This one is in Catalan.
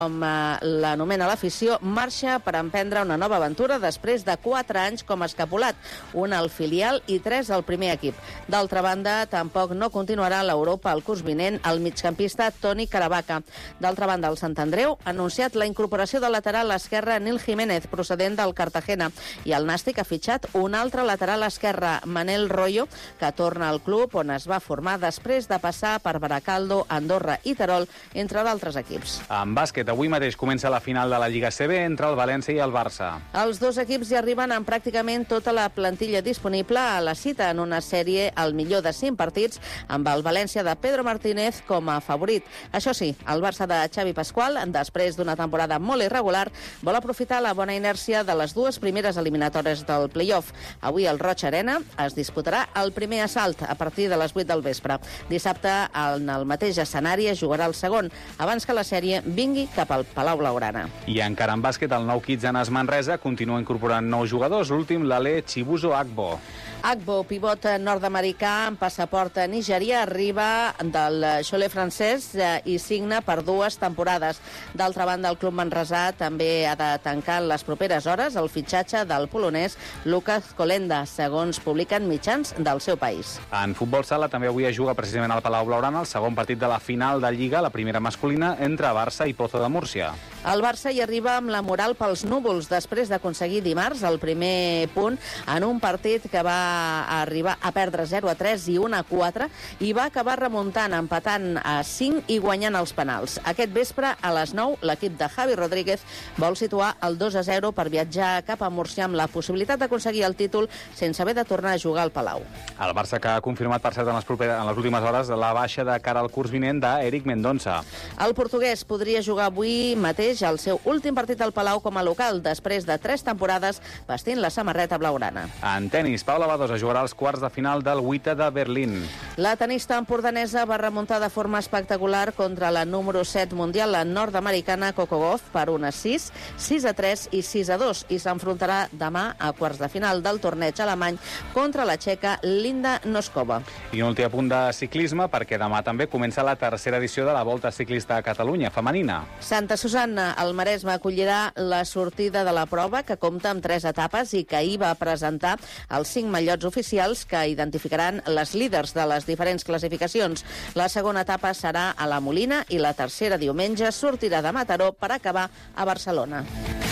com l'anomena l'afició, marxa per emprendre una nova aventura després de 4 anys com a escapulat, un al filial i 3 al primer equip. D'altra banda, tampoc no continuarà a l'Europa el curs vinent el migcampista Toni Caravaca. D'altra banda, el Sant Andreu ha anunciat la incorporació del lateral esquerre Nil Jiménez, procedent del Cartagena, i el Nàstic ha fitxat un altre lateral esquerre, Manel Royo, que torna al club on es va formar després de passar per Baracaldo, Andorra i Terol, entre d'altres equips. En bàsquet, avui mateix comença la final de la Lliga CB entre el València i el Barça. Els dos equips hi arriben amb pràcticament tota la plantilla disponible a la cita en una sèrie al millor de 5 partits amb el València de Pedro Martínez com a favorit. Això sí, el Barça de Xavi Pasqual, després d'una temporada molt irregular, vol aprofitar la bona inèrcia de les dues primeres eliminatòries del play-off. Avui al Roig Arena es disputarà el primer assalt a partir de les 8 del vespre. Dissabte, en el mateix escenari, es jugarà el segon, abans que la sèrie vingui cap al Palau Blaugrana. I encara en bàsquet, el nou Kitsanes Manresa continua incorporant nous jugadors, l'últim l'Ale Chibuzo Agbo. Agbo, pivot nord-americà amb passaport nigerià, arriba del Cholet francès i signa per 2 temporades. D'altra banda, el club manresà també ha de tancar en les properes hores el fitxatge del polonès Lucas Kolenda, segons publiquen mitjans del seu país. En futbol sala també avui es juga precisament al Palau Blaugrana el segon partit de la final de Lliga, la primera masculina, entre Barça i Pozo de Múrcia. El Barça hi arriba amb la moral pels núvols després d'aconseguir dimarts el primer punt en un partit que va arribar a perdre 0-3 i 1-4 i va acabar remuntant, empatant a 5 i guanyant els penals. Aquest vespre, a les 9, l'equip de Javi Rodríguez vol situar el 2-0 per viatjar cap a Múrcia amb la possibilitat d'aconseguir el títol sense haver de tornar a jugar al Palau. El Barça que ha confirmat, per cert, en les últimes hores la baixa de cara al curs vinent d'Eric Mendonça. El portuguès podria jugar avui mateix el seu últim partit al Palau com a local, després de 3 temporades vestint la samarreta blaugrana. En tenis, Paula Badosa jugarà als quarts de final del WTA de Berlín. La tenista empordanesa va remuntar de forma espectacular contra la número 7 mundial, la nord-americana Coco Gauff, per 1-6, 6-3 i 6-2, i s'enfrontarà demà a quarts de final del torneig alemany contra la txeca Linda Noskova. I un últim punt de ciclisme, perquè demà també comença la tercera edició de la Volta Ciclista a Catalunya, femenina. Santa Susanna, al Maresme, acollirà la sortida de la prova, que compta amb 3 etapes i que ahir va presentar els 5 mallots oficials que identificaran les líders de les diferents classificacions. La segona etapa serà a la Molina i la tercera diumenge sortirà de Mataró per acabar a Barcelona.